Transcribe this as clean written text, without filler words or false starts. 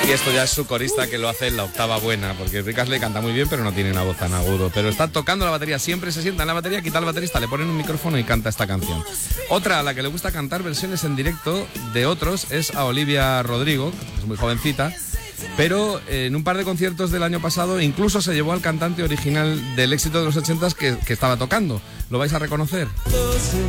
Y esto ya es su corista, que lo hace en la octava buena, porque Rick Astley canta muy bien, pero no tiene una voz tan agudo. Pero está tocando la batería, siempre se sienta en la batería, quita al baterista, le ponen un micrófono y canta esta canción. Otra a la que le gusta cantar versiones en directo de otros es a Olivia Rodrigo, que es muy jovencita, pero en un par de conciertos del año pasado incluso se llevó al cantante original del éxito de los 80s que estaba tocando. ¿Lo vais a reconocer?